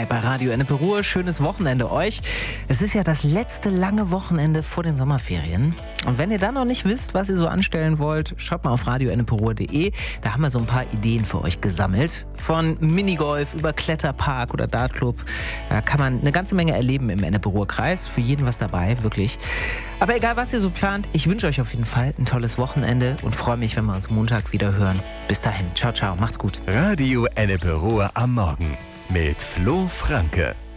Hi bei Radio Ennepe Ruhr. Schönes Wochenende euch. Es ist ja das letzte lange Wochenende vor den Sommerferien. Und wenn ihr dann noch nicht wisst, was ihr so anstellen wollt, schaut mal auf radioenneperuhr.de. Da haben wir so ein paar Ideen für euch gesammelt. Von Minigolf über Kletterpark oder Dartclub. Da kann man eine ganze Menge erleben im Ennepe-Ruhr-Kreis. Für jeden was dabei, wirklich. Aber egal, was ihr so plant, ich wünsche euch auf jeden Fall ein tolles Wochenende und freue mich, wenn wir uns Montag wieder hören. Bis dahin, ciao, ciao, macht's gut. Radio Ennepe Ruhr am Morgen mit Flo Franke.